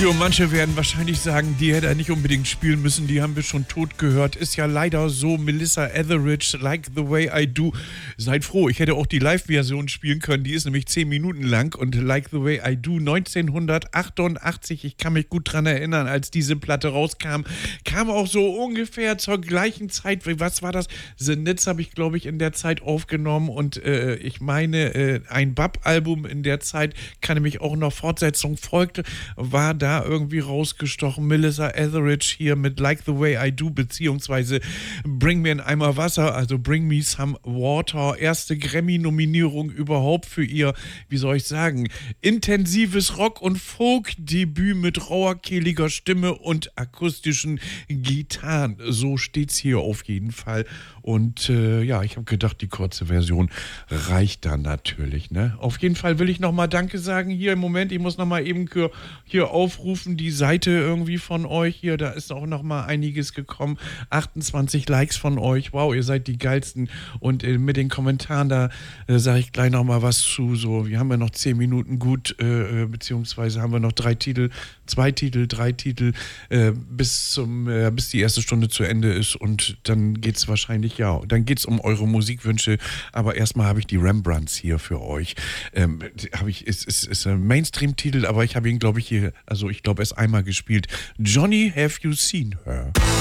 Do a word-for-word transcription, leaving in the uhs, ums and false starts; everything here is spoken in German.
Jo, manche werden wahrscheinlich sagen, die hätte er nicht unbedingt spielen müssen, die haben wir schon tot gehört. Ist ja leider so, Melissa Etheridge, Like the Way I Do. Seid froh, ich hätte auch die Live-Version spielen können, die ist nämlich zehn Minuten lang und Like the Way I Do neunzehnhundertachtundachtzig, ich kann mich gut dran erinnern, als diese Platte rauskam, kam auch so ungefähr zur gleichen Zeit, was war das? The Nits habe ich, glaube ich, in der Zeit aufgenommen und äh, ich meine, äh, ein Bab-Album in der Zeit, kann nämlich auch noch Fortsetzung folgte, war da irgendwie rausgestochen. Melissa Etheridge hier mit Like the Way I Do, beziehungsweise Bring Me in Eimer Wasser, also Bring Me Some Water. Erste Grammy-Nominierung überhaupt für ihr, wie soll ich sagen, intensives Rock- und Folk-Debüt mit rauer, kehliger Stimme und akustischen Gitarren. So steht's hier auf jeden Fall. Und äh, ja, ich habe gedacht, die kurze Version reicht dann natürlich. Ne? Auf jeden Fall will ich nochmal Danke sagen hier im Moment. Ich muss nochmal eben hier, hier aufrufen, die Seite irgendwie von euch hier. Da ist auch nochmal einiges gekommen. achtundzwanzig Likes von euch. Wow, ihr seid die geilsten. Und äh, mit den Kommentaren, da äh, sage ich gleich nochmal was zu. So, wir haben ja noch zehn Minuten gut, äh, beziehungsweise haben wir noch drei Titel, zwei Titel, drei Titel, äh, bis, zum, äh, bis die erste Stunde zu Ende ist. Und dann geht es wahrscheinlich, ja, dann geht es um eure Musikwünsche. Aber erstmal habe ich die Rembrandts hier für euch. Ähm, habe ich, ist, ist, ist ein Mainstream-Titel, aber ich habe ihn, glaube ich, hier, also ich glaube, erst einmal gespielt. Johnny, have you seen her?